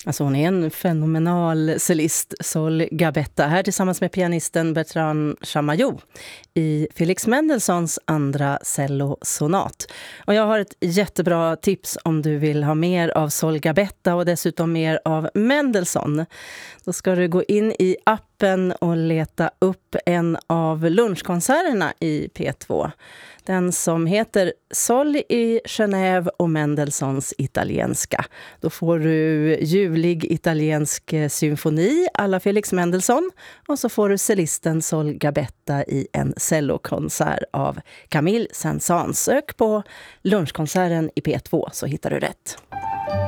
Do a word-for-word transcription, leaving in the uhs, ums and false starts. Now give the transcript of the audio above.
Alltså hon är en fenomenal cellist, Sol Gabetta, här tillsammans med pianisten Bertrand Chamayou i Felix Mendelssohns andra cellosonat. Och jag har ett jättebra tips om du vill ha mer av Sol Gabetta och dessutom mer av Mendelssohn. Då ska du gå in i appen och leta upp en av lunchkonserterna i P två. Den som heter Sol i Genève och Mendelssohns italienska. Då får du ljuvlig italiensk symfoni alla Felix Mendelssohn och så får du cellisten Sol Gabetta i en cellokonsert av Camille Saint-Saëns. Sök på lunchkonserten i P två så hittar du rätt.